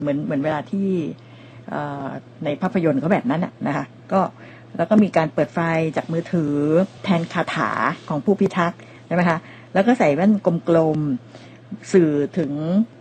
เหมือนเวลาที่ในภาพยนตร์เขาแบบนั้นนะคะก็แล้วก็มีการเปิดไฟจากมือถือแทนคาถาของผู้พิทักษ์ใช่ไหมคะแล้วก็ใส่แว่นกลมๆสื่อถึง